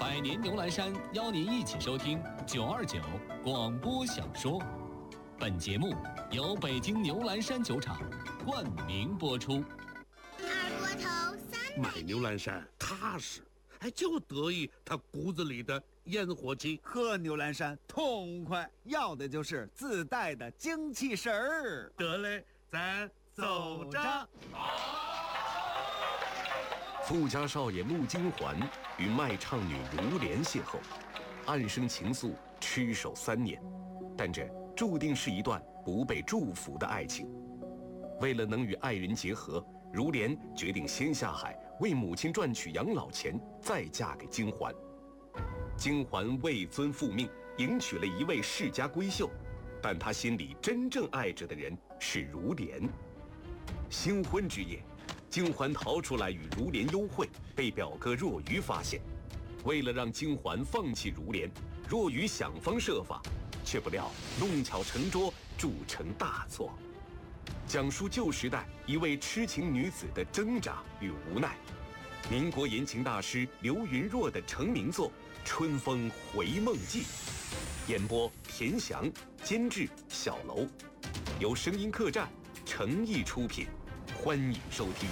百年牛栏山邀您一起收听929广播小说。本节目由北京牛栏山酒厂冠名播出。 二锅头3 买牛栏山踏实，就得意他骨子里的烟火气。 喝牛栏山痛快，要的就是自带的精气神儿。 得嘞，咱走着。 富家少爷穆金环与卖唱女如莲邂逅，暗生情愫，痴守3年，但这注定是一段不被祝福的爱情。为了能与爱人结合，如莲决定先下海为母亲赚取养老钱，再嫁给金环。金环为尊复命，迎娶了一位世家闺秀，但她心里真正爱着的人是如莲。新婚之夜，金环逃出来与如莲幽会，被表哥若愚发现。为了让金环放弃如莲，若愚想方设法，却不料弄巧成拙，铸成大错。讲述旧时代一位痴情女子的挣扎与无奈。民国言情大师刘云若的成名作《春风回梦记》，演播田翔，监制小楼，由声音客栈诚意出品，欢迎收听。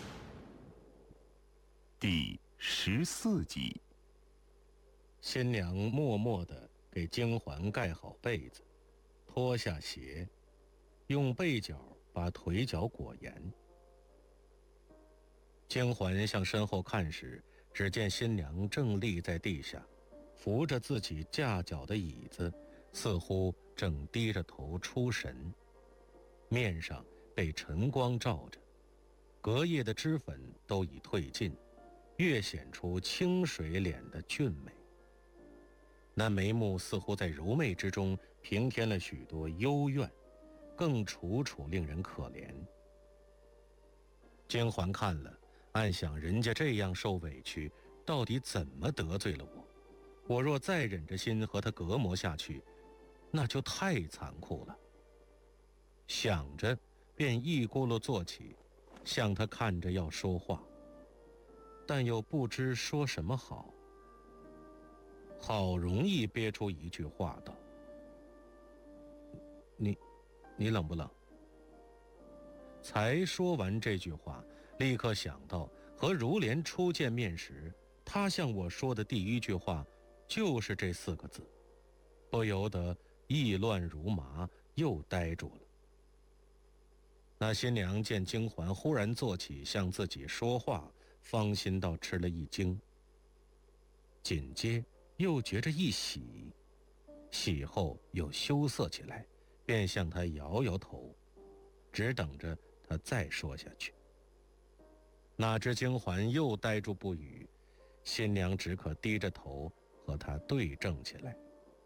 第14集。 新娘默默地给金环盖好被子，脱下鞋，用被角把腿脚裹严。金环向身后看时，只见新娘正立在地下，扶着自己架脚的椅子，似乎正低着头出神，面上被晨光照着，隔夜的脂粉都已褪尽，越显出清水脸的俊美。那眉目似乎在柔媚之中平添了许多幽怨，更楚楚令人可怜。金环看了，暗想人家这样受委屈，到底怎么得罪了我？我若再忍着心和他隔膜下去，那就太残酷了。想着，便一咕噜坐起，向他看着要说话，但又不知说什么好。好容易憋出一句话道：“你冷不冷？”才说完这句话，立刻想到和如莲初见面时，他向我说的第一句话就是这4个字，不由得意乱如麻，又呆住了。那新娘见金环忽然坐起向自己说话，芳心倒吃了一惊，紧接又觉着一喜，喜后又羞涩起来，便向他摇摇头，只等着他再说下去。哪知金环又呆住不语，新娘只可低着头和他对正起来。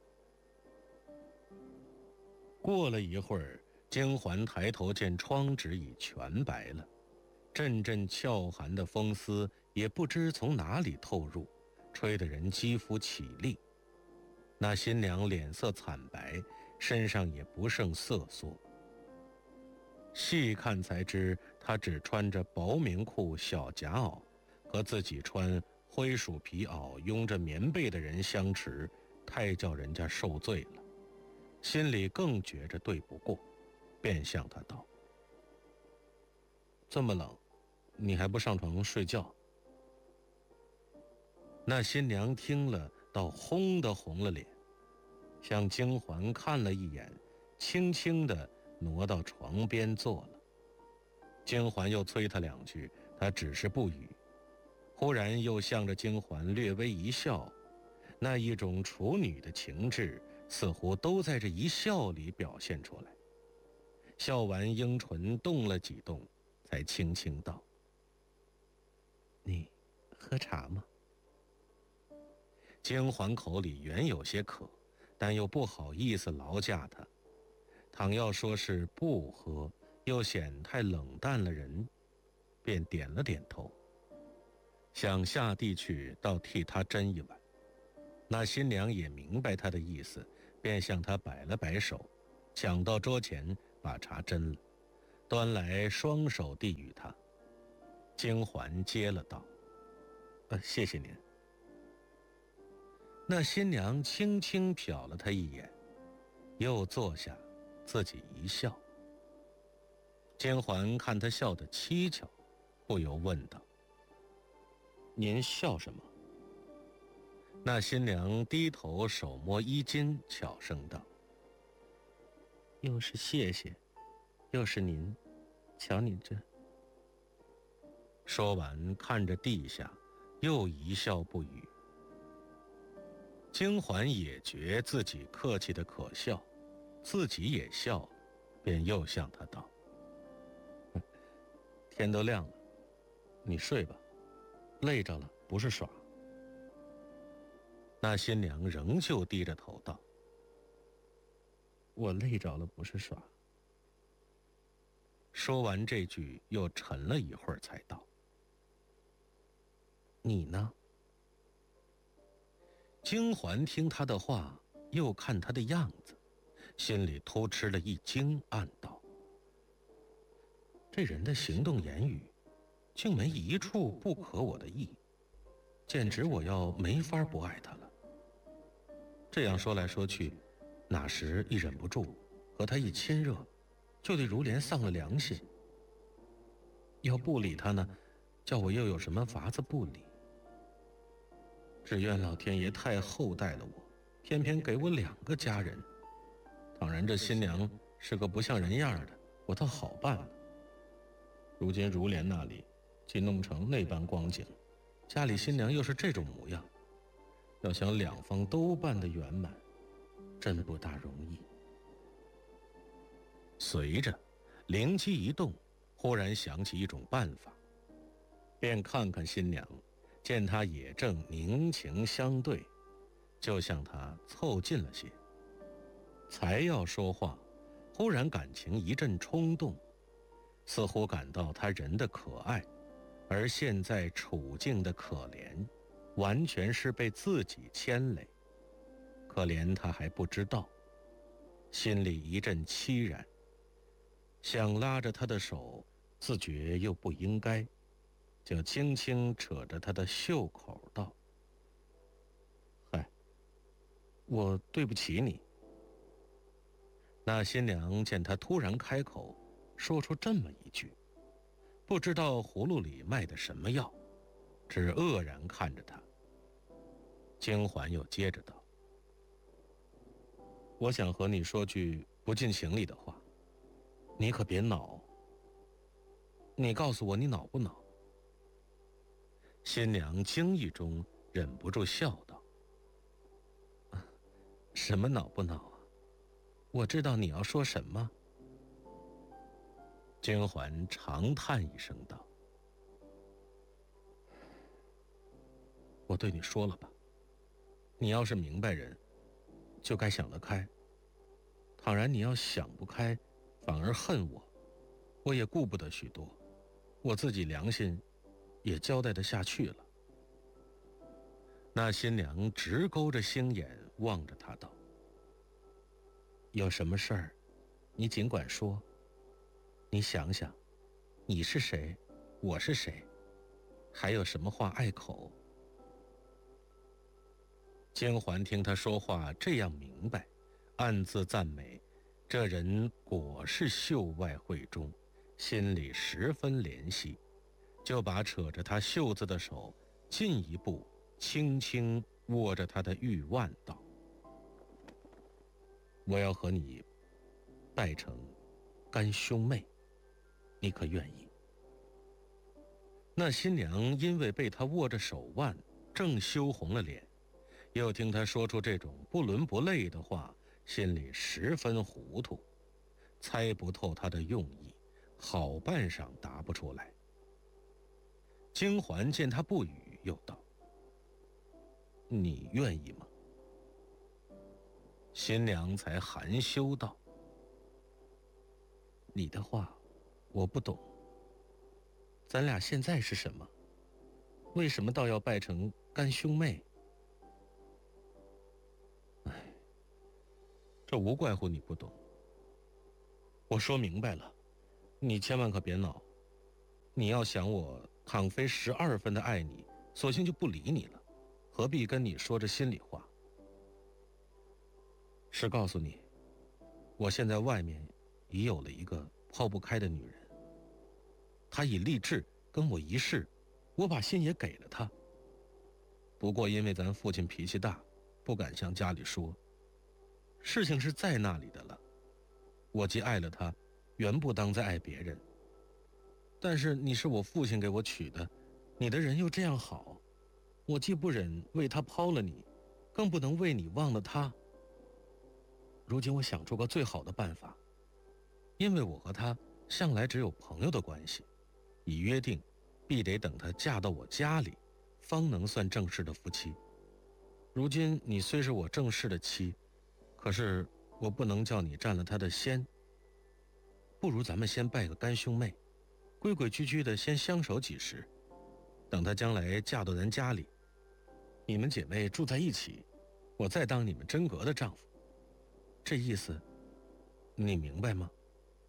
过了一会儿，金环抬头见窗纸已全白了，阵阵俏寒的风丝也不知从哪里透入，吹得人肌肤起立。那新娘脸色惨白，身上也不胜瑟缩。细看才知，她只穿着薄棉裤小夹袄，和自己穿灰鼠皮袄拥着棉被的人相持，太叫人家受罪了。心里更觉着对不过，便向他道：“这么冷，你还不上床睡觉？”那新娘听了，倒轰地红了脸，向金环看了一眼，轻轻地挪到床边坐了。金环又催他2句，他只是不语，忽然又向着金环略微一笑，那一种处女的情致似乎都在这一笑里表现出来。笑完，樱唇动了几动，才轻轻道：“你喝茶吗？”金环口里原有些渴，但又不好意思劳驾他，倘要说是不喝，又显太冷淡了人，便点了点头，想下地去倒替他斟一碗。那新娘也明白他的意思，便向他摆了摆手，抢到桌前把茶斟了，端来双手递与他。金环接了道：“谢谢您。” 那新娘轻轻瞟了他一眼，又坐下，自己一笑。金环看他笑得蹊跷，不由问道：“您笑什么？”那新娘低头手摸衣襟，悄声道：“又是谢谢，又是您，瞧你这。”说完，看着地下，又一笑不语。金环也觉自己客气的可笑，自己也笑了，便又向他道：“天都亮了，你睡吧，累着了不是耍。”那新娘仍旧低着头道：“我累着了不是耍。”说完这句，又沉了一会儿，才道：“你呢？”金环听他的话，又看他的样子，心里突吃了一惊，暗道：这人的行动言语，竟没一处不合我的意，简直我要没法不爱他了。这样说来说去，哪时一忍不住和他一亲热，就对如莲丧了良心。要不理他呢，叫我又有什么法子不理？只愿老天爷太厚待了我，偏偏给我2个家人。当然这新娘是个不像人样的，我倒好办了。如今如莲那里竟弄成那般光景，家里新娘又是这种模样，要想2方都办得圆满，真不大容易。随着灵机一动，忽然想起一种办法，便看看新娘，见她也正凝情相对，就向她凑近了些。才要说话，忽然感情一阵冲动，似乎感到他人的可爱，而现在处境的可怜，完全是被自己牵累。可怜他还不知道，心里一阵凄然，想拉着他的手，自觉又不应该，就轻轻扯着他的袖口道：“嗨，我对不起你。”那新娘见他突然开口，说出这么一句，不知道葫芦里卖的什么药，只愕然看着他。金环又接着道：“我想和你说句不近情理的话，你可别恼。你告诉我你恼不恼？”新娘惊异中忍不住笑道：“什么恼不恼啊？我知道你要说什么。”金环长叹一声道：“我对你说了吧，你要是明白人，就该想得开。倘然你要想不开，反而恨我，我也顾不得许多，我自己良心也交代得下去了。”那新娘直勾着星眼望着他道：“有什么事儿，你尽管说。你想想，你是谁，我是谁，还有什么话碍口？”金环听他说话这样明白，暗自赞美，这人果是秀外慧中，心里十分怜惜，就把扯着他袖子的手进一步轻轻握着他的玉腕道：“我要和你拜成干兄妹，你可愿意？”那新娘因为被他握着手腕，正羞红了脸，又听他说出这种不伦不类的话，心里十分糊涂，猜不透他的用意，好半晌答不出来。金环见他不语，又道：“你愿意吗？”新娘才含羞道：“你的话我不懂，咱俩现在是什么？为什么倒要拜成干兄妹？哎，这无怪乎你不懂。我说明白了，你千万可别恼。你要想我倘非12分的爱你，索性就不理你了，何必跟你说这心里话？ 是告诉你，我现在外面已有了一个抛不开的女人。她已立志跟我一世，我把信也给了她。不过因为咱父亲脾气大，不敢向家里说。事情是在那里的了，我既爱了她，原不当再爱别人。但是你是我父亲给我娶的，你的人又这样好，我既不忍为他抛了你，更不能为你忘了他。如今我想出个最好的办法，因为我和他向来只有朋友的关系，已约定必得等她嫁到我家里，方能算正式的夫妻。如今你虽是我正式的妻，可是我不能叫你占了她的先。不如咱们先拜个干兄妹，规规矩矩的先相守几时，等她将来嫁到咱家里，你们姐妹住在一起，我再当你们真格的丈夫。这意思你明白吗？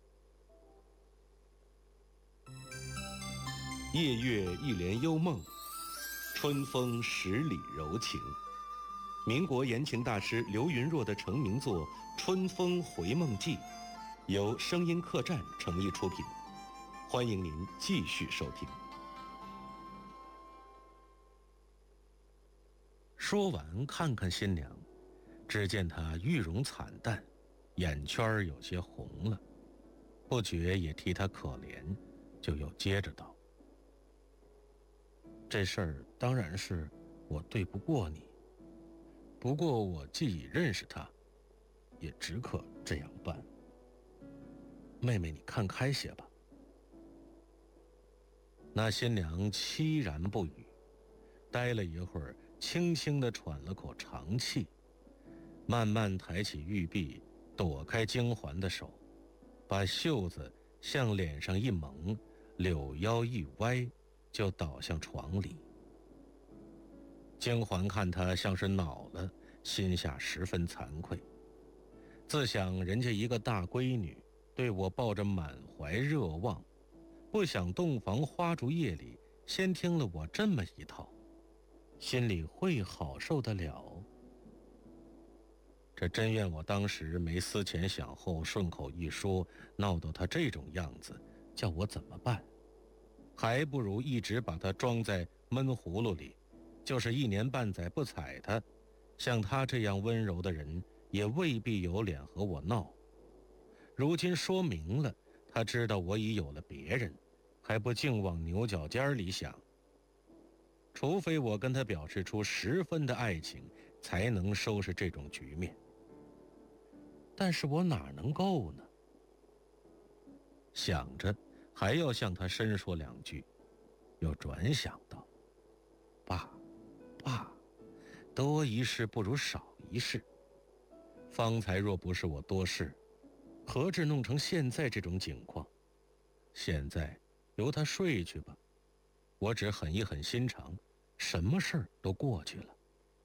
夜月一帘幽梦，春风十里柔情。民国言情大师刘云若的成名作《春风回梦记》，由声音客栈诚意出品，欢迎您继续收听。说完，看看新娘，只见她玉容惨淡，眼圈有些红了，不觉也替她可怜，就又接着道：这事儿当然是我对不过你，不过我既已认识他，也只可这样办。妹妹，你看开些吧。那新娘凄然不语，呆了一会儿，轻轻地喘了口长气，慢慢抬起玉臂，躲开京环的手，把袖子向脸上一蒙，柳腰一歪，就倒向床里。京环看他像是恼了，心下十分惭愧，自想人家一个大闺女对我抱着满怀热望，不想洞房花烛夜里先听了我这么一套，心里会好受得了？这真怨我当时没思前想后，顺口一说，闹到他这种样子，叫我怎么办？还不如一直把它装在闷葫芦里，就是1年半载不睬他，像他这样温柔的人也未必有脸和我闹。如今说明了，他知道我已有了别人，还不净往牛角尖里想。除非我跟他表示出10分的爱情，才能收拾这种局面。但是我哪能够呢？想着还要向他深说2句，又转想到，爸，多一事不如少一事。方才若不是我多事，何至弄成现在这种境况？现在由他睡去吧，我只狠一狠心肠，什么事儿都过去了。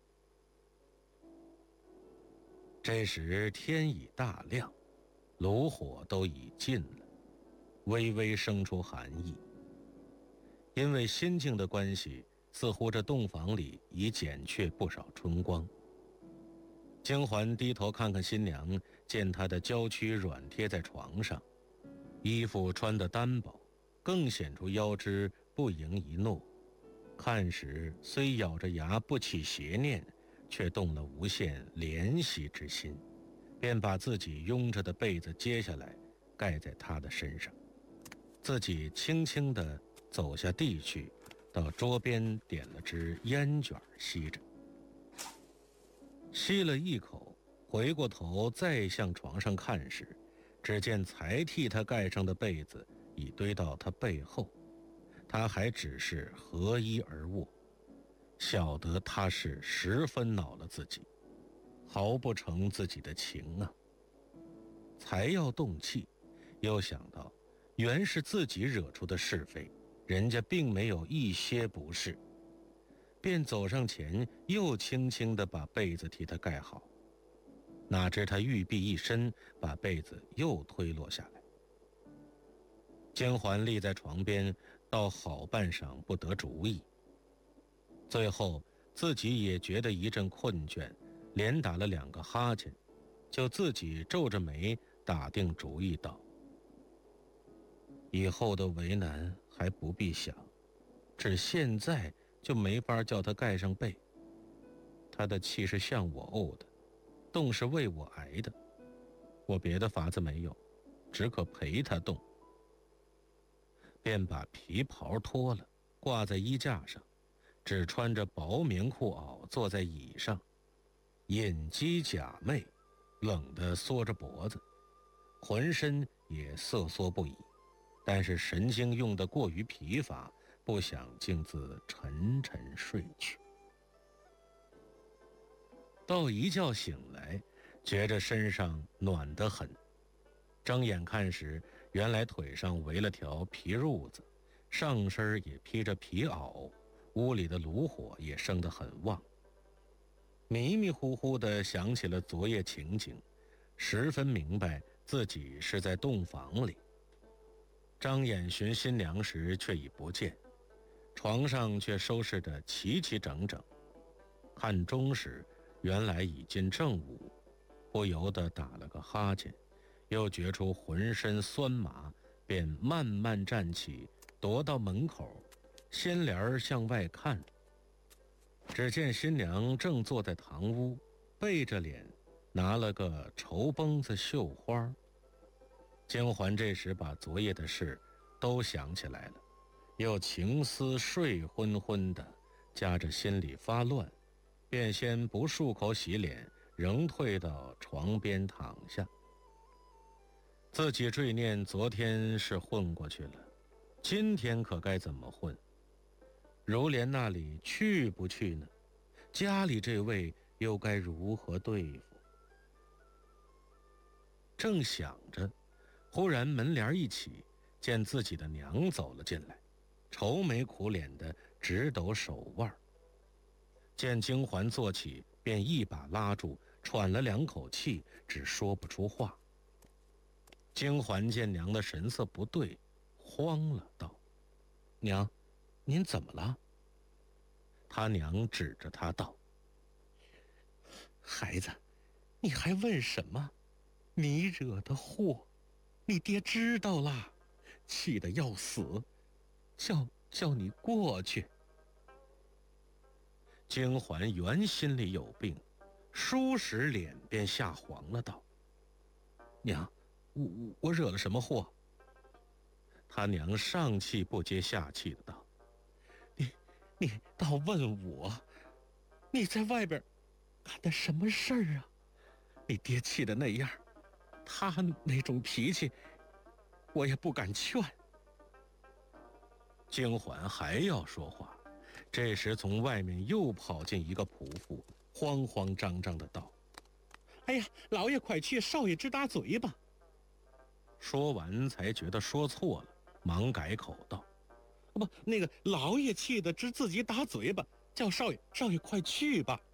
这时天已大亮，炉火都已尽了，微微生出寒意。因为心境的关系，似乎这洞房里已减却不少春光。京环低头看看新娘，见她的娇躯软贴在床上，衣服穿得单薄，更显出腰肢不盈一诺。看时虽咬着牙不起邪念，却动了无限怜惜之心，便把自己拥着的被子揭下来，盖在她的身上，自己轻轻地走下地去，到桌边点了支烟卷吸着。吸了一口，回过头再向床上看时，只见才替他盖上的被子已堆到他背后，他还只是合衣而卧，晓得他是十分恼了自己，毫不成自己的情啊。才要动气，又想到原是自己惹出的是非，人家并没有一些不是，便走上前，又轻轻地把被子替他盖好。哪知他玉臂一伸，把被子又推落下来。京环立在床边，倒好半晌不得主意。最后自己也觉得一阵困倦，连打了2个哈欠， 就自己皱着眉打定主意道：以后的为难还不必想，只现在就没法叫他盖上被。他的气是向我沤的，冻是为我挨的，我别的法子没有，只可陪他冻。便把皮袍脱了，挂在衣架上，只穿着薄棉裤袄坐在椅上，隐肌假寐，冷得缩着脖子，浑身也瑟缩不已，但是神经用得过于疲乏，不想径自沉沉睡去。到一觉醒来，觉着身上暖得很，睁眼看时，原来腿上围了条皮褥子，上身也披着皮袄，屋里的炉火也生得很旺。迷迷糊糊地想起了昨夜情景，十分明白自己是在洞房里。张眼寻新娘时却已不见，床上却收拾得齐齐整整。看钟时，原来已近正午，不由得打了个哈欠，又觉出浑身酸麻，便慢慢站起，踱到门口，掀帘向外看。只见新娘正坐在堂屋，背着脸，拿了个绸绷子绣花。京环这时把昨夜的事都想起来了，又情思睡昏昏的，夹着心里发乱，便先不漱口洗脸，仍退到床边躺下。自己坠念昨天是混过去了，今天可该怎么混？如莲那里去不去呢？家里这位又该如何对付？正想着，忽然门帘一起，见自己的娘走了进来，愁眉苦脸的直抖手腕。见京环坐起，便一把拉住，喘了2口气，只说不出话。京环见娘的神色不对，慌了，道：娘，您怎么了？他娘指着他道：孩子，你还问什么？你惹的祸，你爹知道了，气得要死，叫你过去。京环原心里有病，倏时脸便吓黄了，道：娘，我惹了什么祸？他娘上气不接下气的道：你倒问我，你在外边干的什么事儿啊？你爹气的那样，他那种脾气，我也不敢劝。京环还要说话，这时从外面又跑进一个仆妇，慌慌张张的道：哎呀，老爷快去，少爷直打嘴巴。说完才觉得说错了，忙改口道：不，那个老爷气得直自己打嘴巴，叫少爷快去吧。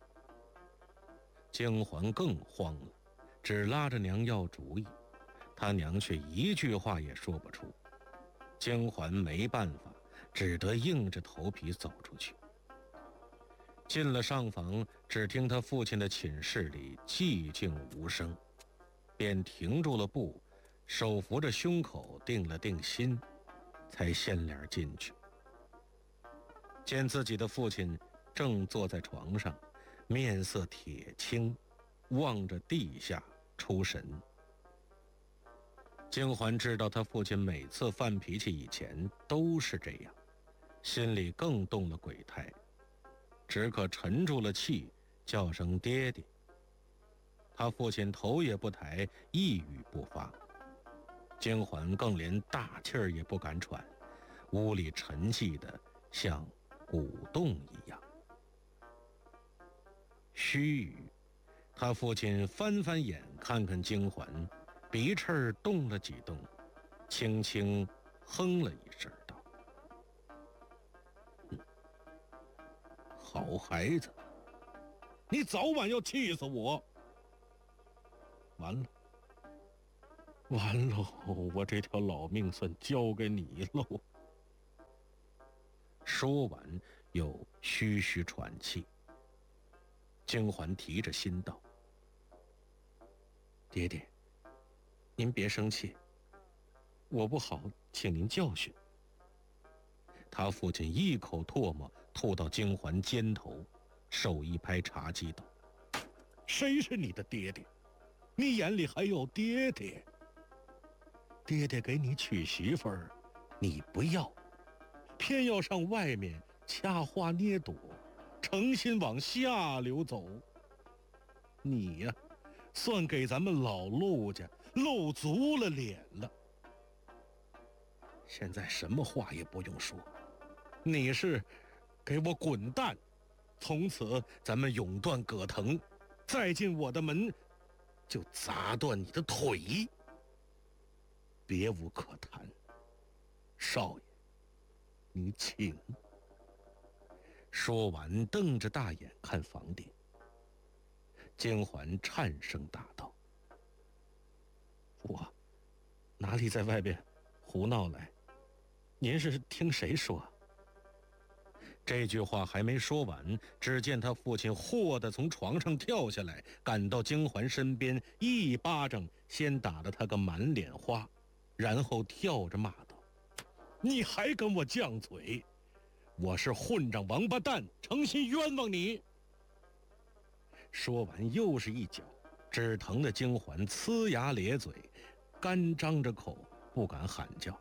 京环更慌了，只拉着娘要主意，他娘却一句话也说不出。京环没办法，只得硬着头皮走出去。进了上房，只听他父亲的寝室里寂静无声，便停住了步，手扶着胸口定了定心，才掀帘进去。见自己的父亲正坐在床上，面色铁青，望着地下出神。京环知道他父亲每次犯脾气以前都是这样，心里更动了鬼胎，只可沉住了气，叫声爹爹。他父亲头也不抬，一语不发。京环更连大气儿也不敢喘，屋里沉寂的像古洞一样。须臾，他父亲翻翻眼看看京环，鼻翅动了几动，轻轻哼了一声道：好孩子，你早晚要气死我。完喽，我这条老命算交给你喽。说完又吁吁喘气。京环提着心道： 爹爹，您别生气，我不好，请您教训。他父亲一口唾沫吐到京环肩头，手一拍茶几道：“谁是你的爹爹？你眼里还有爹爹？爹爹给你娶媳妇儿，你不要，偏要上外面掐花捏朵，诚心往下流走。你呀，算给咱们老陆家露足了脸了。现在什么话也不用说，你是给我滚蛋，从此咱们永断葛藤，再进我的门就砸断你的腿，别无可谈。少爷，你请。”说完，瞪着大眼看房顶。京环颤声答道：“我哪里在外边胡闹来？您是听谁说？”这句话还没说完，只见他父亲霍地从床上跳下来，赶到京环身边，一巴掌先打了他个满脸花，然后跳着骂道：“你还跟我犟嘴！我是混账王八蛋，诚心冤枉你！”说完又是一脚，只疼得京环呲牙咧嘴，干张着口不敢喊叫。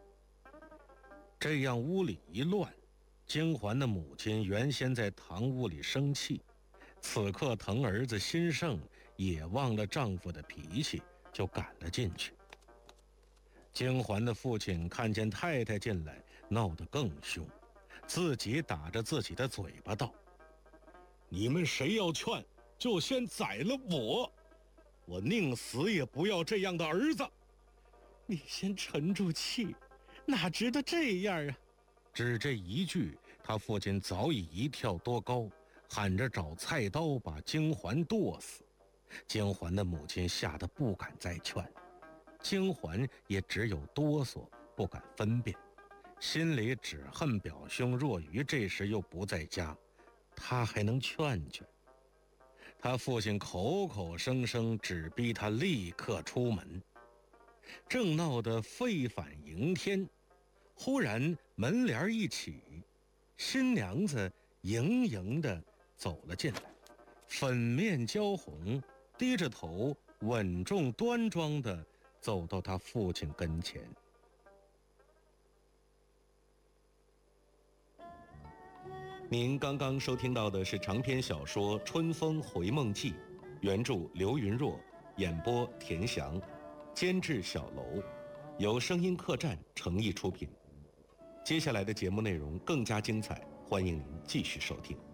这样屋里一乱，京环的母亲原先在堂屋里生气，此刻疼儿子心盛，也忘了丈夫的脾气，就赶了进去。京环的父亲看见太太进来，闹得更凶，自己打着自己的嘴巴道：“你们谁要劝，就先宰了我宁死也不要这样的儿子。”“你先沉住气，哪值得这样啊！”只这一句，他父亲早已一跳多高，喊着找菜刀把京环剁死。京环的母亲吓得不敢再劝，京环也只有哆嗦，不敢分辨，心里只恨表兄若愚这时又不在家，他还能劝劝。他父亲口口声声只逼他立刻出门，正闹得沸反盈天，忽然门帘一起，新娘子盈盈地走了进来，粉面娇红，低着头，稳重端庄地走到他父亲跟前。您刚刚收听到的是长篇小说《春风回梦记》，原著刘云若，演播田翔，监制小楼，由声音客栈诚意出品。接下来的节目内容更加精彩，欢迎您继续收听。